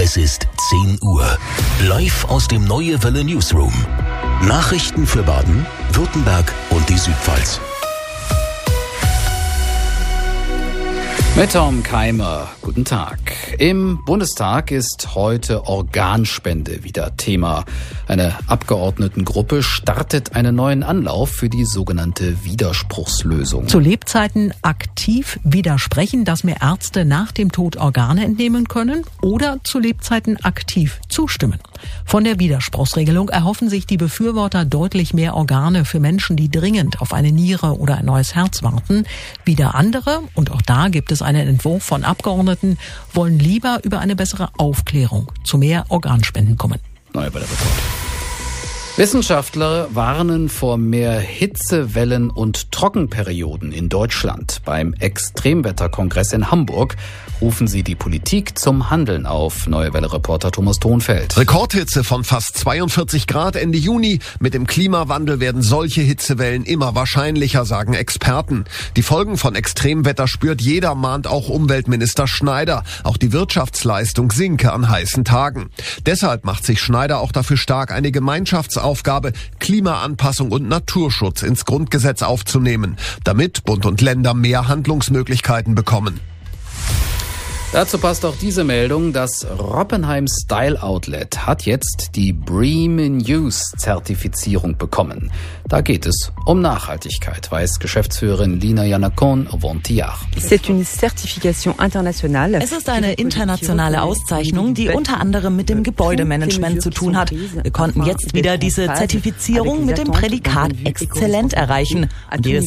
Es ist 10 Uhr. Live aus dem Neue Welle Newsroom. Nachrichten für Baden, Württemberg und die Südpfalz. Mit Tom Keimer, guten Tag. Im Bundestag ist heute Organspende wieder Thema. Eine Abgeordnetengruppe startet einen neuen Anlauf für die sogenannte Widerspruchslösung. Zu Lebzeiten aktiv widersprechen, dass mir Ärzte nach dem Tod Organe entnehmen können, oder zu Lebzeiten aktiv zustimmen. Von der Widerspruchsregelung erhoffen sich die Befürworter deutlich mehr Organe für Menschen, die dringend auf eine Niere oder ein neues Herz warten. Wieder andere, und auch da gibt es einen Entwurf von Abgeordneten, wollen lieber über eine bessere Aufklärung zu mehr Organspenden kommen. Neue Welle Report. Wissenschaftler warnen vor mehr Hitzewellen und Trockenperioden in Deutschland. Beim Extremwetterkongress in Hamburg rufen sie die Politik zum Handeln auf. Neue Welle-Reporter Thomas Thonfeld. Rekordhitze von fast 42 Grad Ende Juni. Mit dem Klimawandel werden solche Hitzewellen immer wahrscheinlicher, sagen Experten. Die Folgen von Extremwetter spürt jeder, mahnt auch Umweltminister Schneider. Auch die Wirtschaftsleistung sinke an heißen Tagen. Deshalb macht sich Schneider auch dafür stark, eine Gemeinschaftsaufgabe, Klimaanpassung und Naturschutz ins Grundgesetz aufzunehmen, damit Bund und Länder mehr Handlungsmöglichkeiten bekommen. Dazu passt auch diese Meldung. Das Roppenheim Style Outlet hat jetzt die BREEAM in Use Zertifizierung bekommen. Da geht es um Nachhaltigkeit, weiß Geschäftsführerin Lina Janacon-Vontillard. Es ist eine internationale Auszeichnung, die unter anderem mit dem Gebäudemanagement zu tun hat. Wir konnten jetzt wieder diese Zertifizierung mit dem Prädikat exzellent erreichen. Und jedes